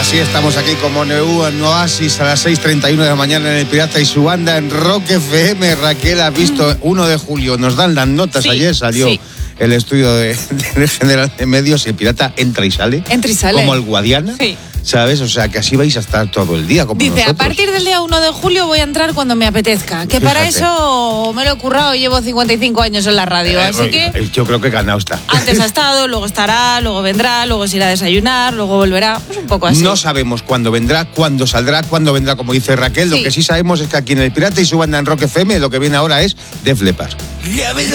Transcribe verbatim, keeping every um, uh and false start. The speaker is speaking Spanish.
Así estamos aquí como Neu en Oasis a las seis treinta y uno de la mañana en El Pirata y su banda en Rock F M. Raquel, ha visto, uno de julio, nos dan las notas, sí, ayer salió sí. el estudio de, de General de Medios y El Pirata entra y sale. Entra y sale. Como el Guadiana. Sí. ¿Sabes? O sea, que así vais a estar todo el día como Dice, nosotros. a partir del día uno de julio voy a entrar cuando me apetezca. Que Fíjate. Para eso me lo he currado y llevo cincuenta y cinco años en la radio. Eh, así que... Yo creo que ganado está. Antes ha estado, luego estará, luego vendrá, luego se irá a desayunar, luego volverá. Pues un poco así. No sabemos cuándo vendrá, cuándo saldrá, cuándo vendrá, como dice Raquel. Sí. Lo que sí sabemos es que aquí en El Pirata y su banda en Rock F M lo que viene ahora es Def Leppard.